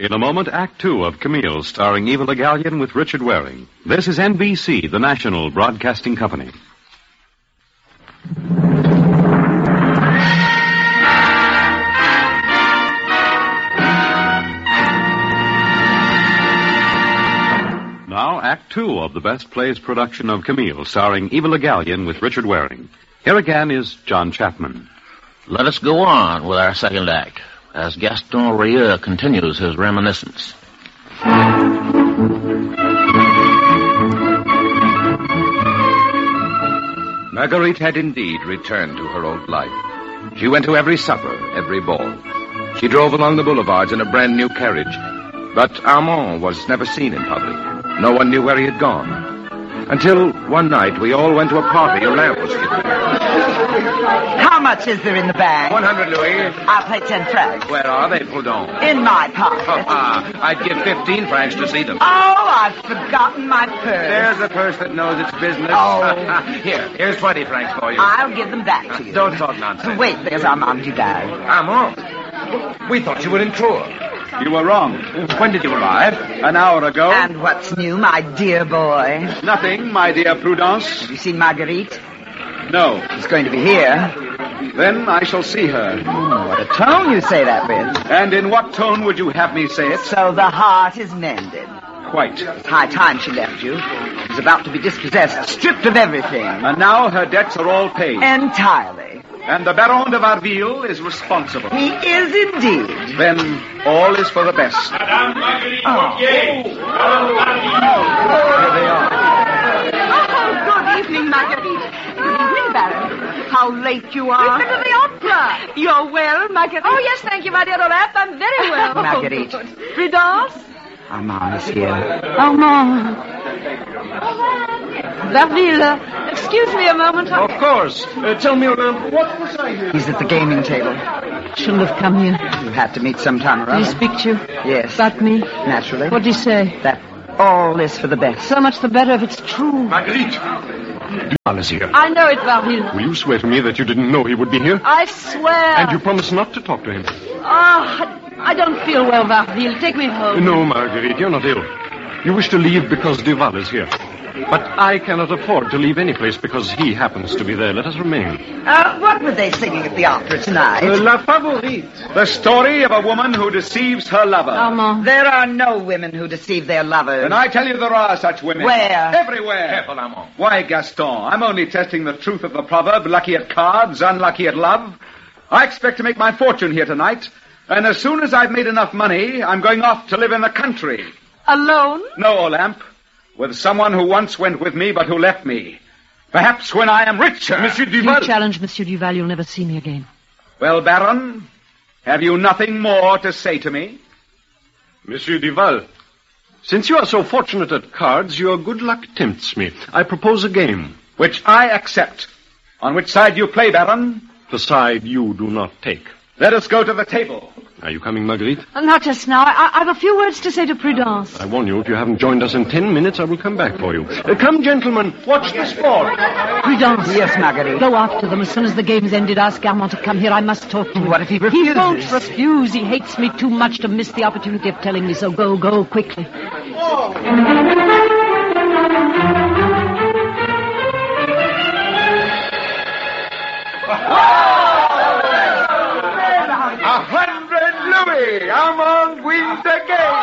In a moment, Act Two of Camille, starring Eva Le Gallienne with Richard Waring. This is NBC, the national broadcasting company. Now, Act Two of the Best Plays production of Camille, starring Eva Le Gallienne with Richard Waring. Here again is John Chapman. Let us go on with our second act, as Gaston Rieux continues his reminiscence. Marguerite had indeed returned to her old life. She went to every supper, every ball. She drove along the boulevards in a brand new carriage. But Armand was never seen in public. No one knew where he had gone. Until one night we all went to a party. A lamp was given. How much is there in the bag? 100 louis. I'll pay 10 francs. Where are they, Proudhon? In my pocket. I'd give 15 francs to see them. Oh, I've forgotten my purse. There's a purse that knows its business. Oh. Here's 20 francs for you. I'll give them back to you. Don't talk nonsense. Wait, there's Armand Duval. Armand? We thought you were in Tours. You were wrong. When did you arrive? An hour ago. And what's new, my dear boy? Nothing, my dear Prudence. Have you seen Marguerite? No. She's going to be here. Then I shall see her. What a tone you say that with. And in what tone would you have me say it? So the heart is mended. Quite. It's high time she left you. She was about to be dispossessed, stripped of everything. And now her debts are all paid. Entirely. And the Baron de Varville is responsible. He is indeed. Then all is for the best. Madame Marguerite Here they are. Oh, good evening, Marguerite. Good evening, Baron. How late you are. We've been to the opera. You're well, Marguerite? Oh, yes, thank you, my dear Olaf. I'm very well. Marguerite. Prudence? Armand is here. Armand. Varville, excuse me a moment. Of course. Tell me, Olympe, what was I here? He's at the gaming table. Shouldn't have come here. You had to meet sometime or Did he other. speak to you? Yes. About me? Naturally. What did he say? That all is for the best. So much the better if it's true. Marguerite! Duval is here. I know it, Varville. Will you swear to me that you didn't know he would be here? I swear. And you promise not to talk to him? I don't feel well, Varville. Take me home. No, Marguerite, you're not ill. You wish to leave because Duval is here. But I cannot afford to leave any place because he happens to be there. Let us remain. What were they singing at the opera tonight? La Favorite. The story of a woman who deceives her lover. Armand. There are no women who deceive their lovers. And I tell you there are such women. Where? Everywhere. Careful, Armand. Why, Gaston, I'm only testing the truth of the proverb, lucky at cards, unlucky at love. I expect to make my fortune here tonight. And as soon as I've made enough money, I'm going off to live in the country. Alone? No, Olympe. With someone who once went with me, but who left me. Perhaps when I am richer. Monsieur If you Duval. challenge Monsieur Duval, you'll never see me again. Well, Baron, have you nothing more to say to me? Monsieur Duval, since you are so fortunate at cards, your good luck tempts me. I propose a game. Which I accept. On which side you play, Baron? The side you do not take. Let us go to the table. Are you coming, Marguerite? Not just now. I have a few words to say to Prudence. I warn you, if you haven't joined us in 10 minutes, I will come back for you. Come, gentlemen, watch the sport. Prudence. Yes, Marguerite. Go after them. As soon as the game's ended, ask Armand to come here. I must talk to him. What if he He refuses? won't refuse. He hates me too much to miss the opportunity of telling me so. Go quickly. Louis. Armand wins the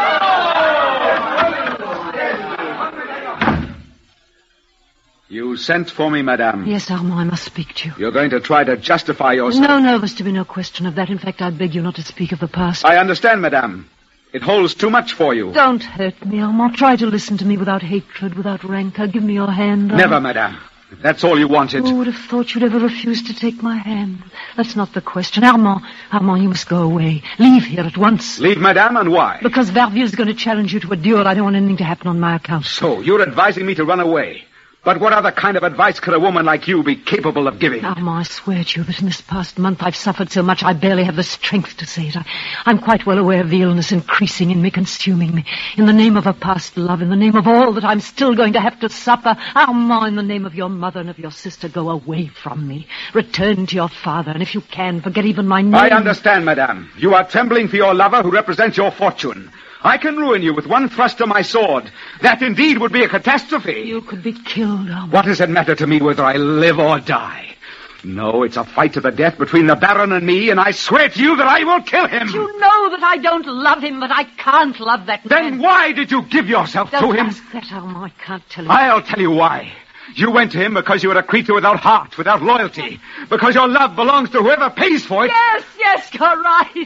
game. You sent for me, madame. Yes, Armand, I must speak to you. You're going to try to justify yourself. No, there's to be no question of that. In fact, I beg you not to speak of the past. I understand, madame. It holds too much for you. Don't hurt me, Armand. Try to listen to me without hatred, without rancor. Give me your hand. Never, madame. If that's all you wanted. Who would have thought you'd ever refuse to take my hand? That's not the question. Armand, you must go away. Leave here at once. Leave, madame, and why? Because Varville's going to challenge you to a duel. I don't want anything to happen on my account. So, you're advising me to run away. But what other kind of advice could a woman like you be capable of giving? Armand, I swear to you that in this past month I've suffered so much I barely have the strength to say it. I'm quite well aware of the illness increasing in me, consuming me. In the name of a past love, in the name of all that I'm still going to have to suffer, Armand, in the name of your mother and of your sister, go away from me. Return to your father, and if you can, forget even my name. I understand, madame. You are trembling for your lover who represents your fortune. I can ruin you with one thrust of my sword. That indeed would be a catastrophe. You could be killed, Armand. What does it matter to me whether I live or die? No, it's a fight to the death between the Baron and me, and I swear to you that I will kill him. You know that I don't love him, but I can't love that man. Then why did you give yourself to Don't him? ask that, Armand. I can't tell you. I'll tell you why. You went to him because you were a creature without heart, without loyalty. Because your love belongs to whoever pays for it. Yes, you're right.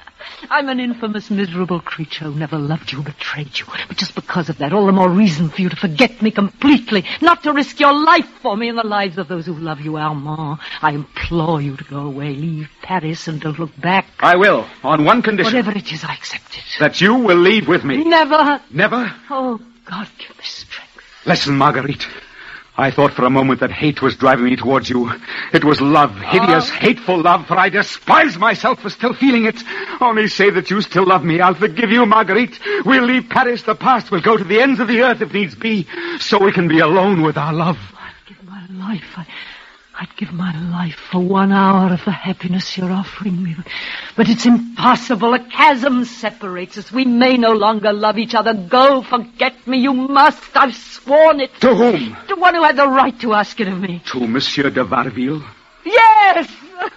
I'm an infamous, miserable creature who never loved you, betrayed you. But just because of that, all the more reason for you to forget me completely, not to risk your life for me and the lives of those who love you, Armand. I implore you to go away, leave Paris, and don't look back. I will, on one condition. Whatever it is, I accept it. That you will leave with me. Never. Never? Oh, God, give me strength. Listen, Marguerite. I thought for a moment that hate was driving me towards you. It was love, hideous, hateful love, for I despise myself for still feeling it. Only say that you still love me. I'll forgive you, Marguerite. We'll leave Paris. The past will go to the ends of the earth if needs be, so we can be alone with our love. I'd give my life. I'd give my life for 1 hour of the happiness you're offering me. But it's impossible. A chasm separates us. We may no longer love each other. Go, forget me. You must. I've sworn it. To whom? To one who had the right to ask it of me. To Monsieur de Varville? Yes!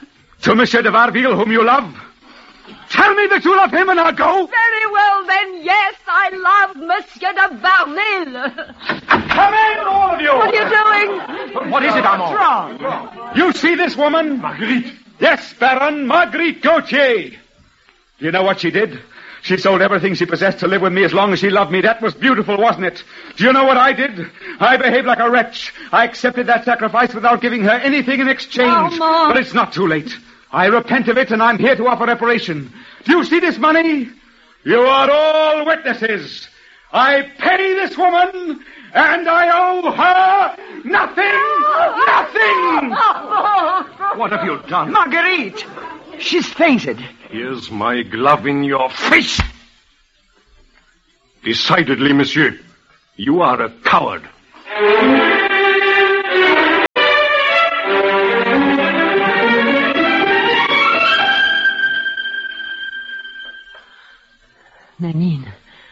To Monsieur de Varville, whom you love? Tell me that you love him and I'll go. Very well, then, yes, I love Monsieur de Varville. Come in, all of you. What are you doing? What is it, Armand? What's wrong? You see this woman? Marguerite. Yes, Baron, Marguerite Gauthier. Do you know what she did? She sold everything she possessed to live with me as long as she loved me. That was beautiful, wasn't it? Do you know what I did? I behaved like a wretch. I accepted that sacrifice without giving her anything in exchange. Armand. But it's not too late. I repent of it, and I'm here to offer reparation. Do you see this money? You are all witnesses. I pay this woman, and I owe her nothing! Nothing! What have you done? Marguerite! She's fainted. Here's my glove in your face. Decidedly, monsieur, you are a coward. Nanine,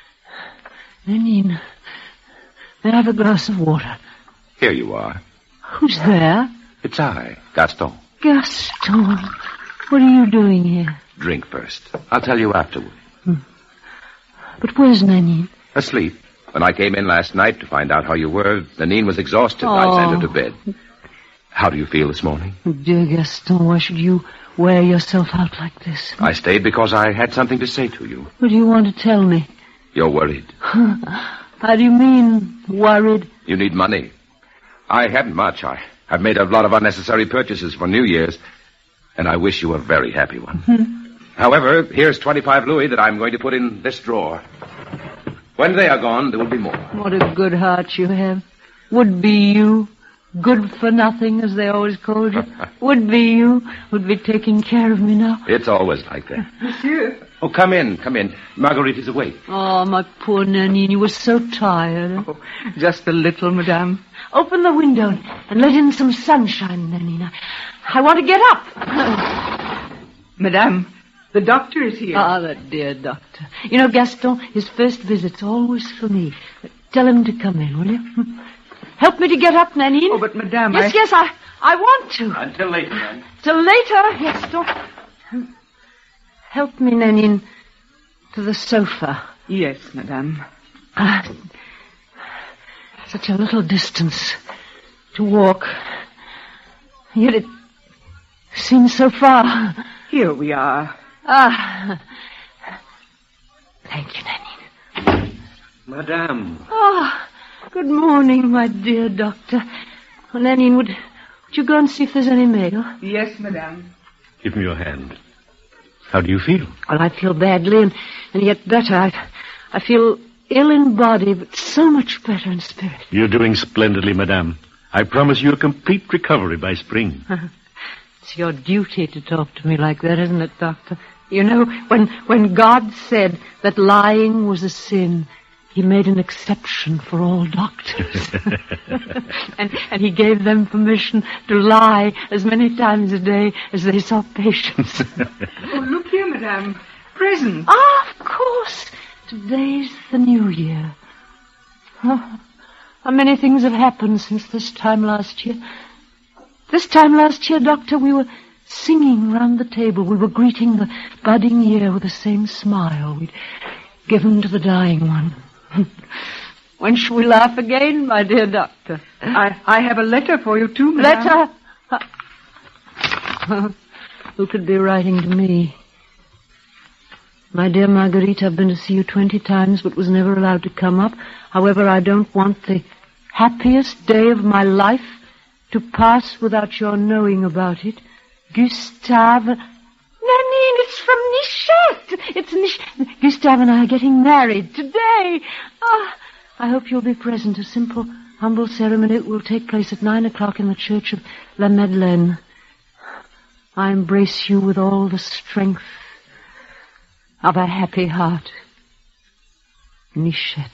may I have a glass of water? Here you are. Who's there? It's I, Gaston. Gaston, what are you doing here? Drink first. I'll tell you afterward. But where's Nanine? Asleep. When I came in last night to find out how you were, Nanine was exhausted. I sent her to bed. How do you feel this morning? Dear Gaston, why should you wear yourself out like this? I stayed because I had something to say to you. What do you want to tell me? You're worried. How do you mean, worried? You need money. I haven't much. I've made a lot of unnecessary purchases for New Year's, and I wish you a very happy one. However, here's 25 louis that I'm going to put in this drawer. When they are gone, there will be more. What a good heart you have. Would be you. Good for nothing, as they always called you. Would be you. Would be taking care of me now. It's always like that. Monsieur. Oh, come in. Marguerite is awake. Oh, my poor Nanine, you were so tired. Oh, just a little, madame. Open the window and let in some sunshine, Nanine. I want to get up. Madame, the doctor is here. Ah, that dear doctor. You know, Gaston, his first visit's always for me. Tell him to come in, will you? Help me to get up, Nanine. Oh, but madame, Yes, I want to. Until later, then. Till later, Gaston. Help me, Nanine, to the sofa. Yes, madame. Such a little distance to walk. Yet it seems so far. Here we are. Thank you, Nanine. Madame. Good morning, my dear doctor. Well, Nanine, would you go and see if there's any mail? Yes, madame. Give me your hand. How do you feel? Well, I feel badly, and yet better. I feel ill in body, but so much better in spirit. You're doing splendidly, madame. I promise you a complete recovery by spring. It's your duty to talk to me like that, isn't it, doctor? You know, when God said that lying was a sin, he made an exception for all doctors. and he gave them permission to lie as many times a day as they saw patients. Oh, look here, madame. Presents. Ah, of course. Today's the new year. Oh, how many things have happened since this time last year. This time last year, Doctor, we were singing round the table. We were greeting the budding year with the same smile we'd given to the dying one. When shall we laugh again, my dear Doctor? I have a letter for you, too, madame. Letter? Who could be writing to me? My dear Marguerite, I've been to see you 20 times, but was never allowed to come up. However, I don't want the happiest day of my life to pass without your knowing about it. Gustave... Nanine, it's from Nichette. It's Gustave and I are getting married today. I hope you'll be present. A simple, humble ceremony will take place at 9 o'clock in the church of La Madeleine. I embrace you with all the strength of a happy heart. Nichette.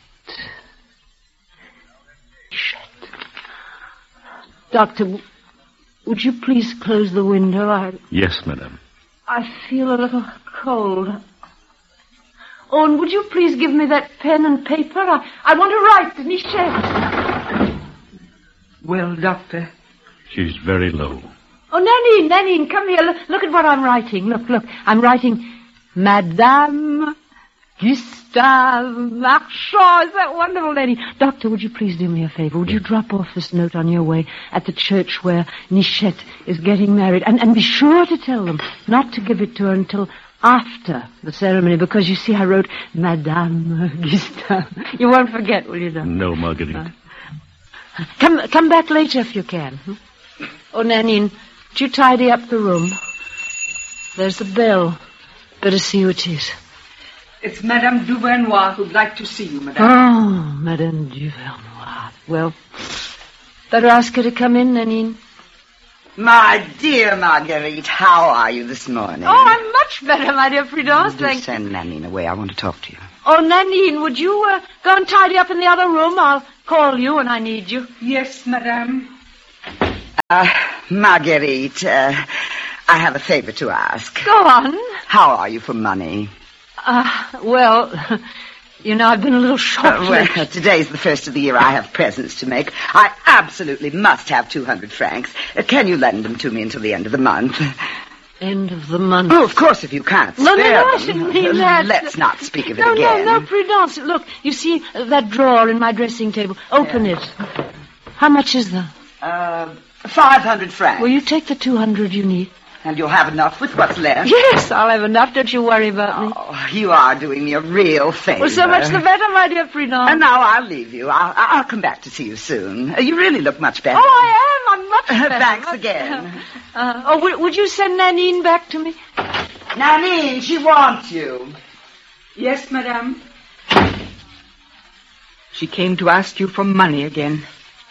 Doctor, would you please close the window? Yes, madame. I feel a little cold. Oh, and would you please give me that pen and paper? I want to write to Nichette. Well, Doctor. She's very low. Oh, Nanine, come here. Look at what I'm writing. Look. I'm writing Madame Gustave Marchand. Is that wonderful, Nanine? Doctor, would you please do me a favor? Would you drop off this note on your way at the church where Nichette is getting married? And be sure to tell them not to give it to her until after the ceremony, because you see I wrote Madame Gustave. You won't forget, will you, Doctor? No, Marguerite. Come back later if you can. Oh, Nanine, would you tidy up the room? There's the bell. Better see who it is. It's Madame Duvernois who'd like to see you, madame. Oh, Madame Duvernois. Well, better ask her to come in, Nanine. My dear Marguerite, how are you this morning? Oh, I'm much better, my dear Prudence. Do send Nanine away. I want to talk to you. Oh, Nanine, would you go and tidy up in the other room? I'll call you when I need you. Yes, madame. Marguerite, I have a favor to ask. Go on. How are you for money? Well, you know, I've been a little short. Well, today's the first of the year. I have presents to make. I absolutely must have 200 francs. Can you lend them to me until the end of the month? End of the month? Oh, of course, if you can't spare No, them. I shouldn't mean that. Let's not speak of it again. No, Prudence. Look, you see that drawer in my dressing table? Open it. How much is there? 500 francs. Will you take the 200 you need? And you'll have enough with what's left? Yes, I'll have enough. Don't you worry about me. Oh, you are doing me a real favor. Well, so much the better, my dear Prudence. And now I'll leave you. I'll come back to see you soon. You really look much better. Oh, I am. I'm much better. Thanks again. Would you send Nanine back to me? Nanine, she wants you. Yes, madame. She came to ask you for money again.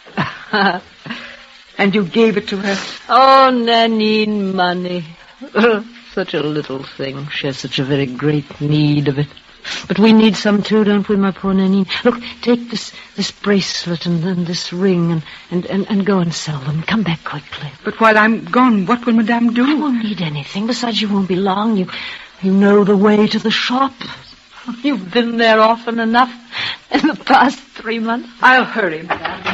And you gave it to her. Oh, Nanine, money. Such a little thing. She has such a very great need of it. But we need some too, don't we, my poor Nanine? Look, take this bracelet and then this ring and go and sell them. Come back quickly. But while I'm gone, what will madame do? I won't need anything. Besides, you won't be long. You know the way to the shop. You've been there often enough in the past 3 months. I'll hurry, madame.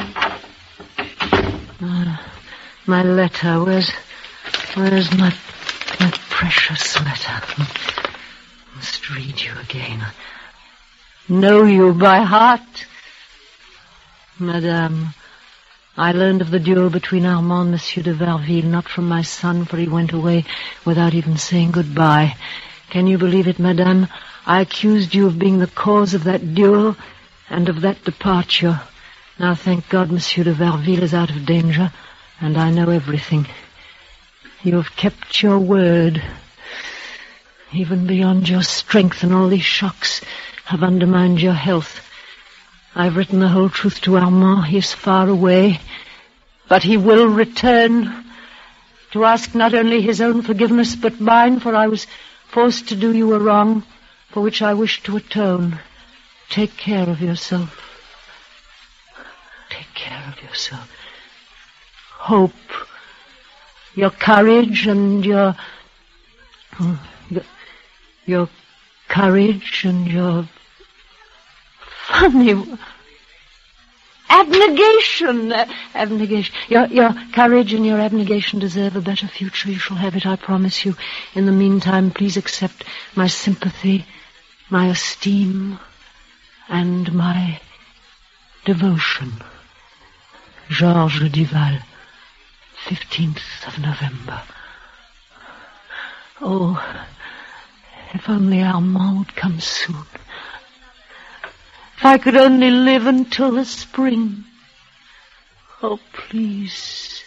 My letter. Where's my precious letter? I must read you again. I know you by heart. Madame, I learned of the duel between Armand and Monsieur de Varville, not from my son, for he went away without even saying goodbye. Can you believe it, madame? I accused you of being the cause of that duel and of that departure. Now, thank God, Monsieur de Varville is out of danger, and I know everything. You have kept your word, even beyond your strength, and all these shocks have undermined your health. I've written the whole truth to Armand. He is far away, but he will return to ask not only his own forgiveness, but mine, for I was forced to do you a wrong for which I wish to atone. Take care of yourself. Take care of yourself. Hope. Your courage and your courage and your Honey, abnegation. Abnegation. Your courage and your abnegation deserve a better future. You shall have it, I promise you. In the meantime, please accept my sympathy, my esteem, and my devotion. Georges Duval, 15th of November. Oh, if only Armand would come soon. If I could only live until the spring. Oh, please.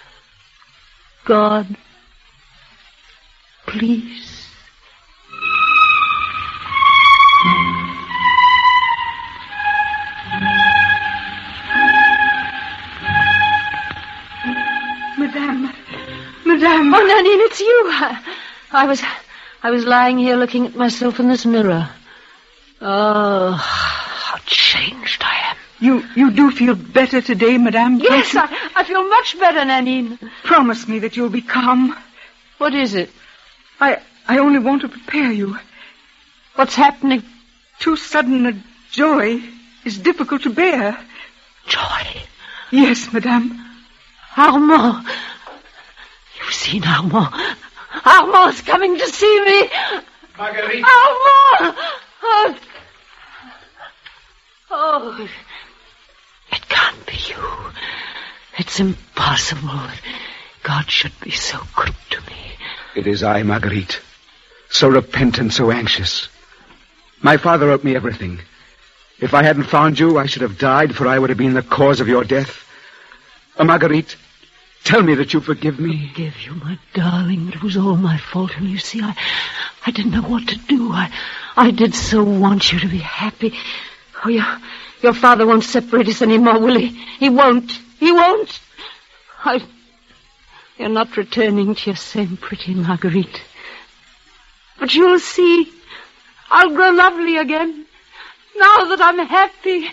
God, please. Madame. Oh, Nanine, it's you. I was lying here looking at myself in this mirror. Oh, how changed I am. You do feel better today, Madame? Yes, I feel much better, Nanine. Promise me that you'll be calm. What is it? I only want to prepare you. What's happening? Too sudden a joy is difficult to bear. Joy? Yes, Madame. Armand. You've seen Armand. Armand's coming to see me. Marguerite. Armand! Oh, it can't be you. It's impossible that God should be so good to me. It is I, Marguerite. So repentant, so anxious. My father wrote me everything. If I hadn't found you, I should have died, for I would have been the cause of your death. Marguerite, tell me that you forgive me. Forgive you, my darling. It was all my fault. And you see, I didn't know what to do. I did so want you to be happy. Oh, your father won't separate us anymore, will he? He won't. He won't. You're not returning to your same pretty Marguerite. But you'll see, I'll grow lovely again. Now that I'm happy,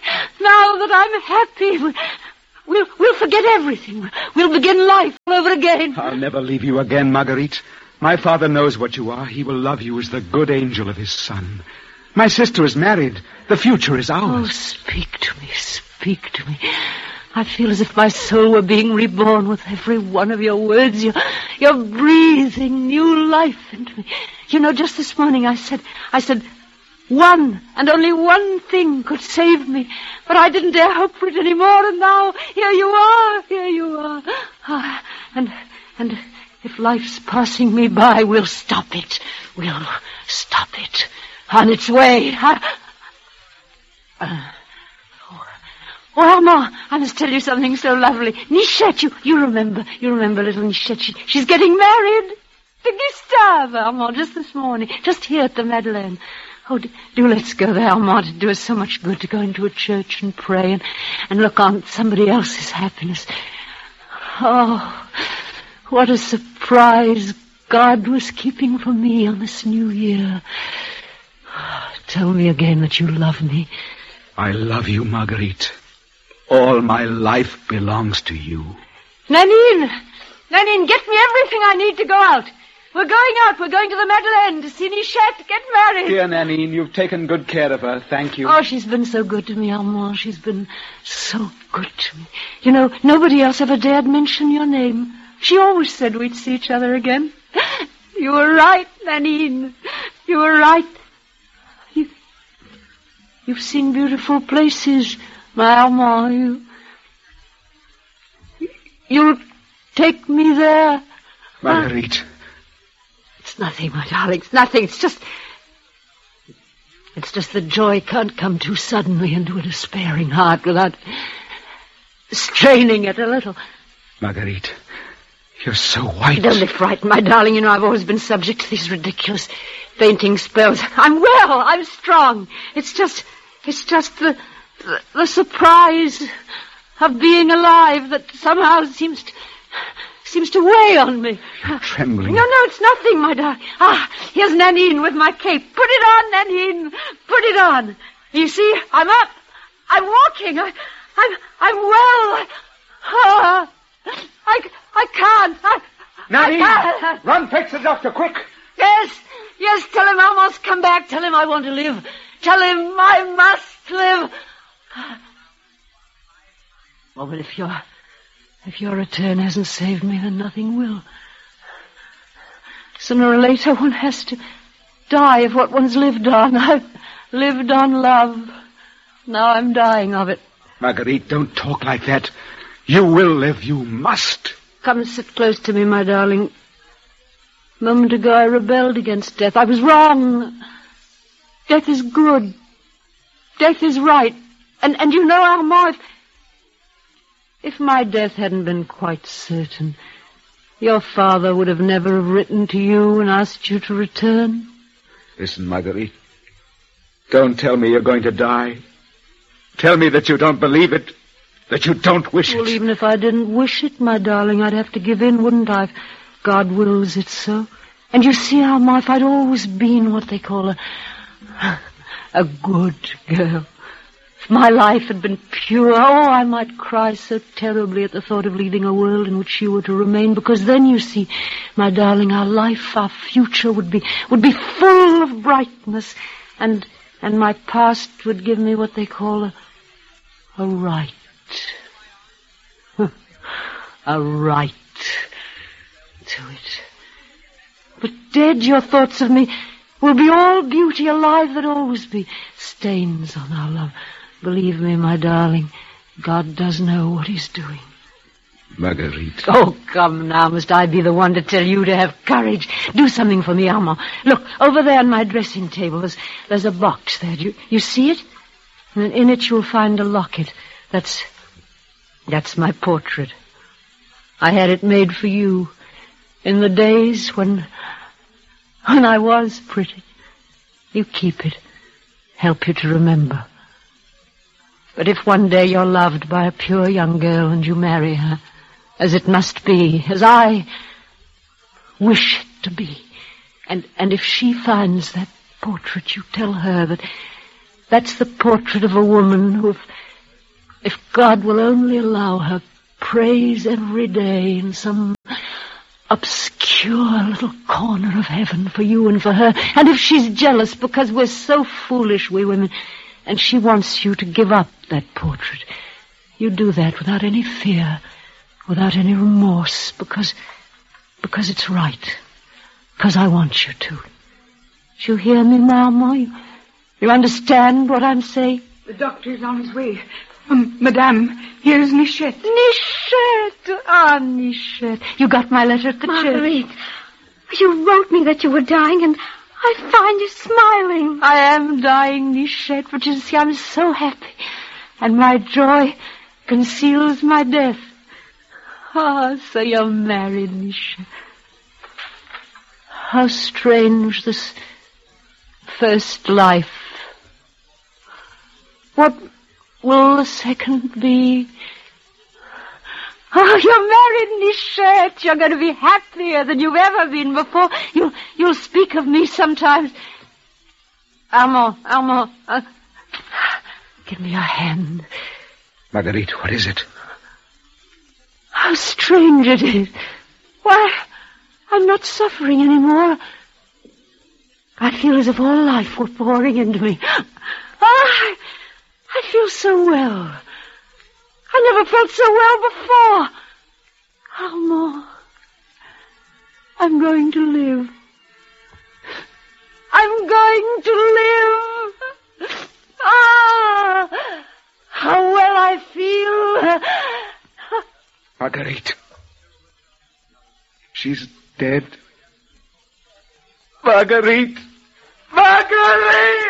we'll forget everything. We'll begin life all over again. I'll never leave you again, Marguerite. My father knows what you are. He will love you as the good angel of his son. My sister is married. The future is ours. Oh, speak to me, speak to me. I feel as if my soul were being reborn with every one of your words. You're breathing new life into me. You know, just this morning I said, one and only one thing could save me. But I didn't dare hope for it anymore, and now here you are. And if life's passing me by, we'll stop it. We'll stop it on its way. Oh, Armand, I must tell you something so lovely. Nichette, you remember little Nichette. She's getting married to Gustave, Armand, just this morning, just here at the Madeleine. Oh, do let's go there, Armand. It'd do us so much good to go into a church and pray and look on somebody else's happiness. Oh, what a surprise God was keeping for me on this new year. Tell me again that you love me. I love you, Marguerite. All my life belongs to you. Nanine, get me everything I need to go out. We're going out. We're going to the Madeleine to see Nichette get married. Dear Nanine, you've taken good care of her. Thank you. Oh, she's been so good to me, Armand. She's been so good to me. You know, nobody else ever dared mention your name. She always said we'd see each other again. You were right, Nanine. You were right. You've seen beautiful places, my Armand. You'll take me there. Marguerite. It's nothing, my darling. It's nothing. It's just the joy can't come too suddenly into a despairing heart without straining it a little. Marguerite, you're so white. Don't be frightened, my darling. You know, I've always been subject to these ridiculous fainting spells. I'm well. I'm strong. It's just the surprise of being alive that somehow seems to weigh on me. You're trembling. No, it's nothing, my darling. Here's Nanine with my cape. Put it on, Nanine. Put it on. You see, I'm up. I'm walking. I'm well. I can't. Nanine, run, fetch the doctor, quick. Yes, tell him I must come back. Tell him I want to live. Tell him I must live. Oh, but if your return hasn't saved me, then nothing will. Sooner or later, one has to die of what one's lived on. I've lived on love. Now I'm dying of it. Marguerite, don't talk like that. You will live. You must. Come sit close to me, my darling. A moment ago, I rebelled against death. I was wrong. Death is good. Death is right. And you know, Armand, if my death hadn't been quite certain, your father would have never written to you and asked you to return. Listen, Marguerite. Don't tell me you're going to die. Tell me that you don't believe it, that you don't wish it. Well, even if I didn't wish it, my darling, I'd have to give in, wouldn't I? If God wills it so. And you see, Alma, if I'd always been what they call a good girl, if my life had been pure, I might cry so terribly at the thought of leaving a world in which you were to remain, because then, you see, my darling, our life, our future would be full of brightness, and my past would give me what they call a right. A right to it. But dead, your thoughts of me will be all beauty, alive that always be stains on our love. Believe me, my darling, God does know what he's doing. Marguerite. Oh, come now, must I be the one to tell you to have courage? Do something for me, Armand. Look, over there on my dressing table, there's a box there. Do you see it? And in it you'll find a locket. That's my portrait. I had it made for you in the days when I was pretty. You keep it. Help you to remember. But if one day you're loved by a pure young girl and you marry her, as it must be, as I wish it to be, and if she finds that portrait, you tell her that that's the portrait of a woman who, if God will only allow her, prays every day in some obscure little corner of heaven for you and for her. And if she's jealous because we're so foolish, we women, and she wants you to give up that portrait, you do that without any fear, without any remorse, because it's right. Because I want you to. Do you hear me, Mama? You understand what I'm saying? The doctor's on his way. Madame, here's Nichette. Nichette! Ah, Nichette. You got my letter at the Marguerite, you wrote me that you were dying, and I find you smiling. I am dying, Nichette, but you see, I'm so happy. And my joy conceals my death. Ah, so you're married, Nichette. How strange this first life. What will the second be? Oh, you're married, Nichette. You're going to be happier than you've ever been before. You'll speak of me sometimes. Armand, give me your hand. Marguerite, what is it? How strange it is. Why, I'm not suffering anymore. I feel as if all life were pouring into me. Oh, I feel so well. I never felt so well before. Armand, I'm going to live. I'm going to live. Ah, how well I feel. Marguerite. She's dead. Marguerite. Marguerite!